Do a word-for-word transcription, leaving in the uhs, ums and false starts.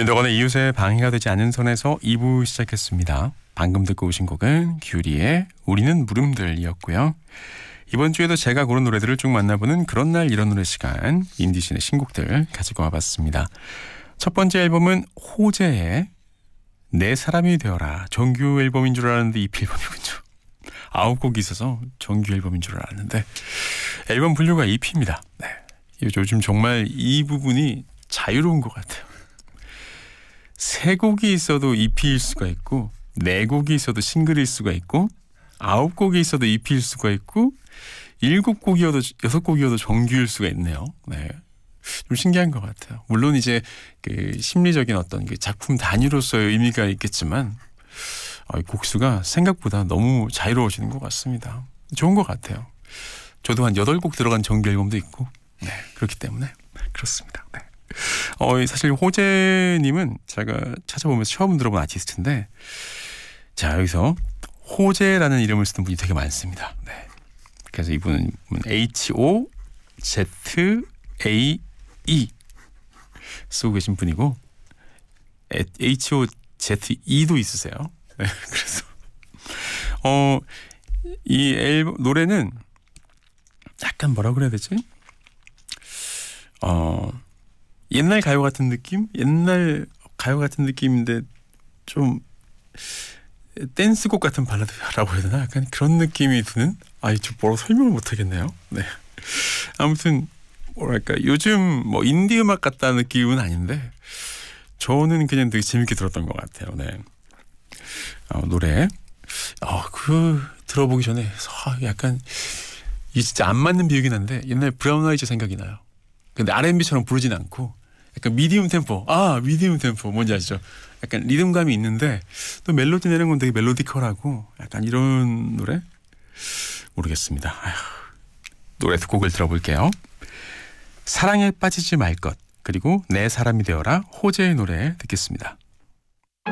윤덕원의 이웃의 방해가 되지 않는 선에서 이 부 시작했습니다. 방금 듣고 오신 곡은 규리의 우리는 물음들이었고요. 이번 주에도 제가 고른 노래들을 쭉 만나보는 그런 날 이런 노래 시간, 인디신의 신곡들 가지고 와봤습니다. 첫 번째 앨범은 호재의 내 사람이 되어라. 정규 앨범인 줄 알았는데 이피 앨범이군요. 아홉 곡이 있어서 정규 앨범인 줄 알았는데 앨범 분류가 이피입니다. 네. 요즘 정말 이 부분이 자유로운 것 같아요. 세 곡이 있어도 이피일 수가 있고 네 곡이 있어도 싱글일 수가 있고 아홉 곡이 있어도 이피일 수가 있고 일곱 곡이어도 여섯 곡이어도 정규일 수가 있네요. 네. 좀 신기한 것 같아요. 물론 이제 그 심리적인 어떤 그 작품 단위로서의 의미가 있겠지만 곡수가 생각보다 너무 자유로워지는 것 같습니다. 좋은 것 같아요. 저도 한 여덟 곡 들어간 정규 앨범도 있고 네, 그렇기 때문에 그렇습니다. 네. 어, 사실 호재님은 제가 찾아보면서 처음 들어본 아티스트인데 자 여기서 호재라는 이름을 쓰는 분이 되게 많습니다. 네. 그래서 이분은 에이치 오 지 에이 이 쓰고 계신 분이고 에이치 오 지 이도 있으세요. 네, 그래서 어, 이 앨범 노래는 약간 뭐라 그래야 되지? 어, 옛날 가요 같은 느낌? 옛날 가요 같은 느낌인데 좀 댄스곡 같은 발라드라고 해야 되나? 약간 그런 느낌이 드는? 아이, 좀 뭐라고 설명을 못하겠네요. 네. 아무튼 뭐랄까 요즘 뭐 인디 음악 같다는 느낌은 아닌데 저는 그냥 되게 재밌게 들었던 것 같아요. 네. 어, 노래 어, 그 들어보기 전에 약간 이 진짜 안 맞는 비유긴 한데 옛날 브라운 아이즈 생각이 나요. 근데 알앤비처럼 부르진 않고 약간 미디움 템포. 아 미디움 템포 뭔지 아시죠? 약간 리듬감이 있는데 또 멜로디 내는 건 되게 멜로디컬하고 약간 이런 노래? 모르겠습니다. 아휴. 노래 두 곡을 들어볼게요. 사랑에 빠지지 말 것 그리고 내 사람이 되어라 호재의 노래 듣겠습니다.